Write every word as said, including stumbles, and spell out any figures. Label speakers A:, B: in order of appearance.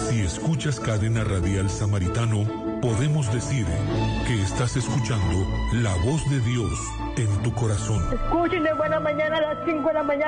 A: Si escuchas Cadena Radial Samaritano, podemos decir que estás escuchando la voz de Dios en tu corazón.
B: Escuchen de buena mañana a las cinco de la mañana.